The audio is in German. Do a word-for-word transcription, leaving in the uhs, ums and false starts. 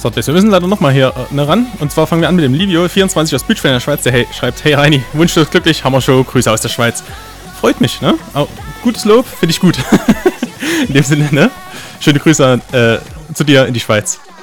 So, wir müssen leider nochmal hier äh, ne, ran. Und zwar fangen wir an mit dem Livio, vierundzwanzig aus Beachfan in der Schweiz, der hey, schreibt: Hey Reini, wunschlos glücklich, Hammershow, Grüße aus der Schweiz. Freut mich, ne? Auch gutes Lob, finde ich gut. In dem Sinne, ne? Schöne Grüße äh, zu dir in die Schweiz.